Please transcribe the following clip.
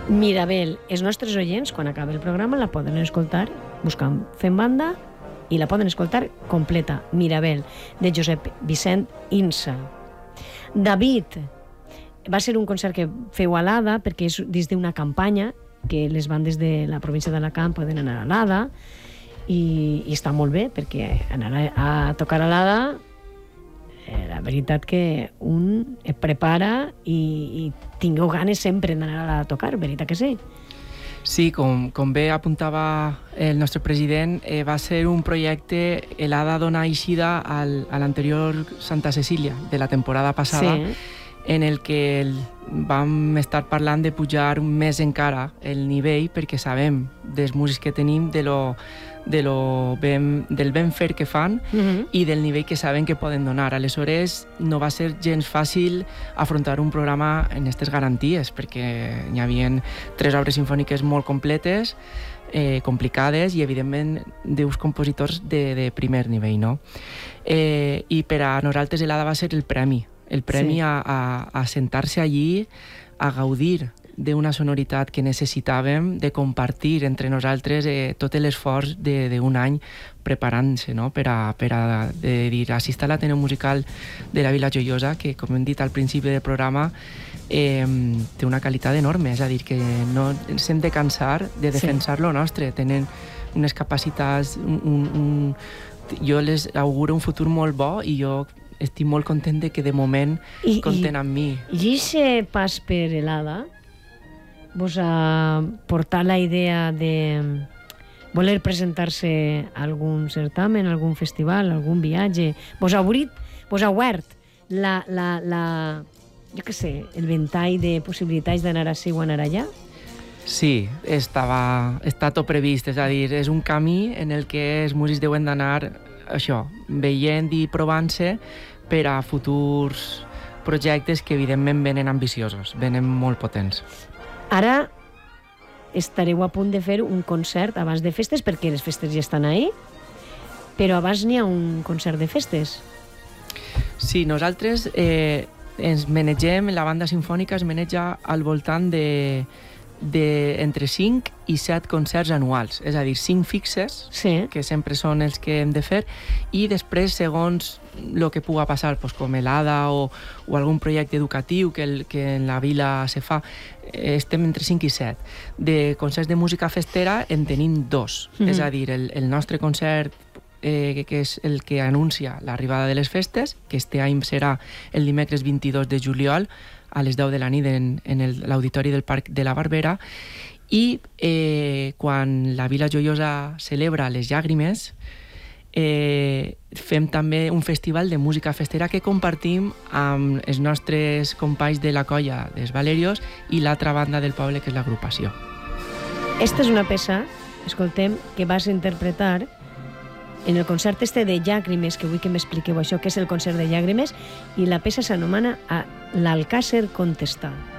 Mirabel, els nostres oients, quan acabi el programa, la poden escoltar buscant Fem Banda i la poden escoltar completa. Mirabel, de Josep Vicent Insa. David, va ser un concert que feu a l'Ada, perquè és dins d'una campanya que les bandes de la província d'Alacant poden anar a l'Ada, i està molt bé, perquè anar a tocar a l'Ada, la veritat que un es prepara i tingueu ganes sempre d'anar a tocar, veritat que sí? Sí, com bé apuntava el nostre president, va ser un projecte, l'Ada dona eixida a l'anterior Santa Cecília de la temporada passada, sí, en el que vam estar parlant de pujar més encara el nivell, perquè sabem dels músics que tenim, del ben fer que fan i del nivell que saben que poden donar. Aleshores, no va ser gens fàcil afrontar un programa en aquestes garanties, perquè hi havia 3 obres sinfòniques molt completes, complicades i, evidentment, d'uns compositors de primer nivell, no? I per a nosaltres l'Ada va ser el premi sí, a sentar-se allí, a gaudir d'una sonoritat que necessitàvem, de compartir entre nosaltres tot l'esforç d'un any preparant-se, no? per a dir, així està l'Ateneu Musical de la Vila Joiosa, que, com hem dit al principi del programa, té una qualitat enorme, és a dir, que no ens hem de cansar de defensar lo nostre, tenen unes capacitats, jo les auguro un futur molt bo i jo estic molt content de que de moment compten amb mi. I aquest pas per l'Ada vos ha portat la idea de voler presentar-se a algun certamen, a algun festival, a algun viatge? Vos ha obert jo què sé, el ventall de possibilitats d'anar ací o anar allà? Sí, està tot previst, és a dir, és un camí en el que els músics deuen d'anar això, veient i provant-se per a futurs projectes que evidentment venen ambiciosos, venen molt potents. Ara estareu a punt de fer un concert abans de festes, perquè les festes ja estan ahí, però abans n'hi ha un concert de festes. Sí, nosaltres ens manegem, la banda sinfònica es maneja al voltant entre 5 i 7 concerts anuals, és a dir, 5 fixes, sí, que sempre són els que hem de fer, i després, segons el que puga passar, com l'Ada o algun projecte educatiu que en la vila se fa, estem entre 5 i 7. De concerts de música festera en tenim 2, és a dir, el nostre concert, que és el que anuncia l'arribada de les festes, que este any serà el dimecres 22 de juliol, a les 10 de la nit en l'Auditori del Parc de la Barbera, i quan la Vila Joiosa celebra les llàgrimes, fem també un festival de música festera que compartim amb els nostres companys de la colla dels Valerios i l'altra banda del poble, que és l'agrupació. Esta és una peça, escoltem, que vas interpretar en el concert de llàgrimes, que vull que m'expliqueu això, què és el concert de llàgrimes, i la peça s'anomena L'Alcàsser contestar.